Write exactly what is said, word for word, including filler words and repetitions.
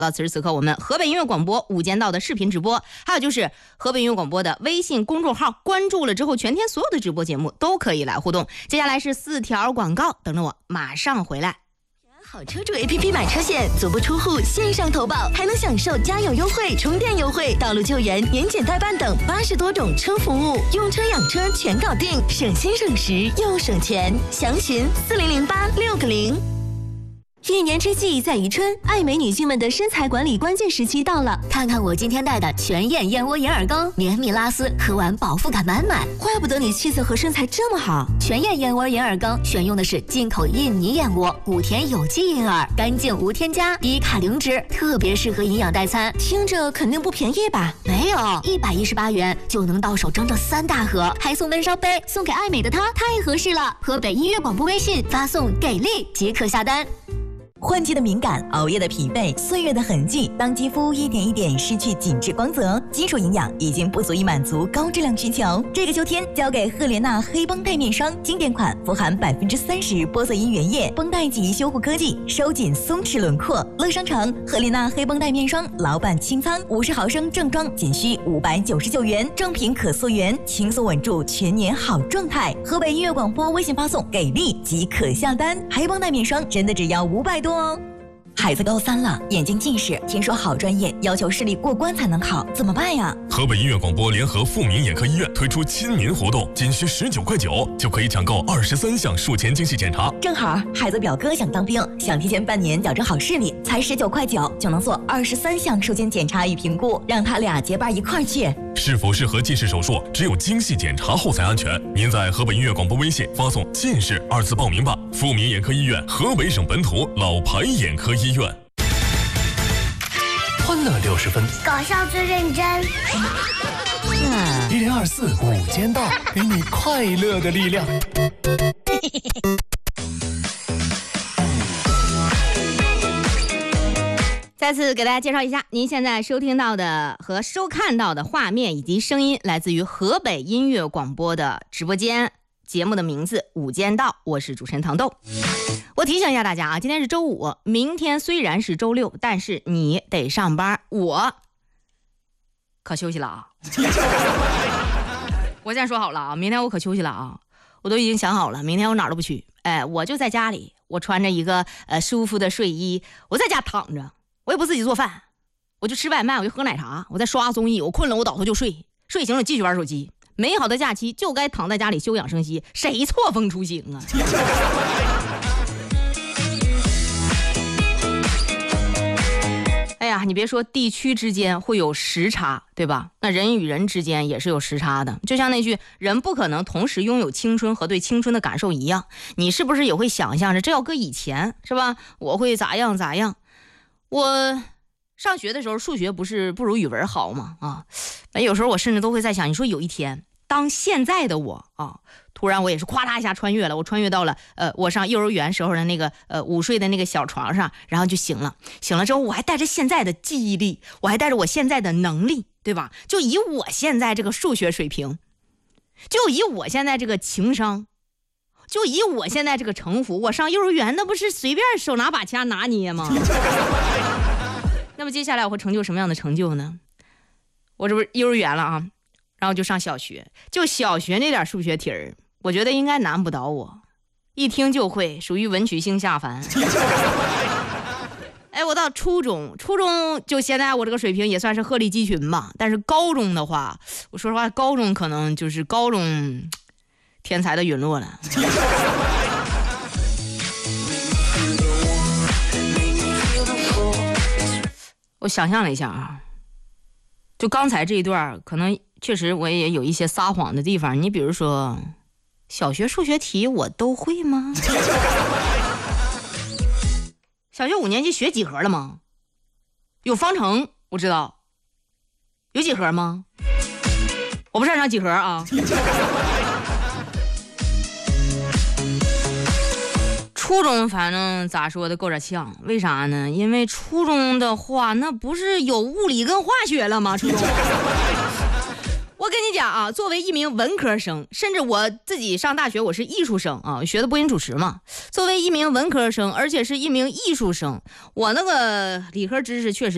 此时此刻我们河北音乐广播午间道的视频直播，还有就是河北音乐广播的微信公众号，关注了之后全天所有的直播节目都可以来互动。接下来是四条广告，等着我马上回来。 好车主 A P P 买车险，足不出户线上投保，还能享受加油优惠、充电优惠、道路救援、年检代办等八十多种车服务，用车养车全搞定，省心省时又省钱。详询四零零八六个零。一年之计在于春，爱美女性们的身材管理关键时期到了。看看我今天带的全燕燕窝银耳羹，绵密拉丝，喝完饱腹感满满。怪不得你气色和身材这么好。全燕燕窝银耳羹选用的是进口印尼燕窝，谷田有机银耳，干净无添加，低卡零脂，特别适合营养代餐。听着肯定不便宜吧？没有，一百一十八元就能到手整整三大盒，还送温烧杯，送给爱美的她太合适了。河北音乐广播微信发送给力即可下单。 换季的敏感，熬夜的疲惫，岁月的痕迹，当肌肤一点一点失去紧致光泽，基础营养已经不足以满足高质量需求。这个秋天交给赫莲娜黑绷带面霜，经典款，富含百分之三十玻色因原液，绷带及修护科技，收紧松弛轮廓。乐商城赫莲娜黑绷带面霜老版清仓，五十毫升正装仅需五百九十九元，正品可溯源，轻松稳住全年好状态。河北音乐广播微信发送给力即可下单，黑绷带面霜真的只要五百多。孩子高三了，眼睛近视，听说好专业要求视力过关才能考，怎么办呀？ 河北音乐广播联合富民眼科医院推出亲民活动，仅需十九块九就可以抢购二十三项术前精细检查。 正好孩子表哥想当兵，想提前半年矫正好视力，才十九块九就能做二十三项术前检查与评估，让他俩结伴一块儿去。 是否适合近视手术，只有精细检查后才安全。您在河北音乐广播微信发送近视二字报名吧。富民眼科医院，河北省本土老牌眼科医院。 欢乐六十分， 搞笑最认真。 一零二四午间道，给你快乐的力量。 再次给大家介绍一下，您现在收听到的和收看到的画面以及声音，来自于河北音乐广播的直播间。节目的名字午间道，我是主持人糖豆。我提醒一下大家啊，今天是周五，明天虽然是周六，但是你得上班，我可休息了啊。我先说好了啊，明天我可休息了啊，我都已经想好了，明天我哪儿都不去，哎，我就在家里，我穿着一个呃舒服的睡衣，我在家躺着，我也不自己做饭，我就吃外卖，我就喝奶茶，我在刷综艺，我困了我倒头就睡，睡醒了继续玩手机。美好的假期就该躺在家里休养生息，谁错峰出行啊？哎呀，你别说地区之间会有时差，对吧？那人与人之间也是有时差的。就像那句人不可能同时拥有青春和对青春的感受一样，你是不是也会想象着这要搁以前是吧？我会咋样咋样？我上学的时候数学不是不如语文好吗？啊，那有时候我甚至都会在想，你说有一天当现在的我啊，突然我也是咵啦一下穿越了，我穿越到了呃我上幼儿园时候的那个呃午睡的那个小床上，然后就醒了。醒了之后我还带着现在的记忆力，我还带着我现在的能力，对吧？就以我现在这个数学水平，就以我现在这个情商，就以我现在这个城府，我上幼儿园那不是随便手拿把掐拿捏吗？那么接下来我会成就什么样的成就呢？我这不是幼儿园了啊，然后就上小学，就小学那点数学题儿，我觉得应该难不倒我，一听就会，属于文曲星下凡。哎，我到初中，初中就现在我这个水平也算是鹤立鸡群吧。但是高中的话，我说实话，高中可能就是高中天才的陨落了。我想象了一下啊，就刚才这一段，可能确实我也有一些撒谎的地方。你比如说，小学数学题我都会吗？小学五年级学几何了吗？有方程我知道，有几何吗？我不擅长几何啊。初中反正咋说的够点呛，为啥呢？因为初中的话，那不是有物理跟化学了吗？初中。我跟你讲啊，作为一名文科生，甚至我自己上大学我是艺术生啊，学的播音主持嘛。作为一名文科生，而且是一名艺术生，我那个理科知识确实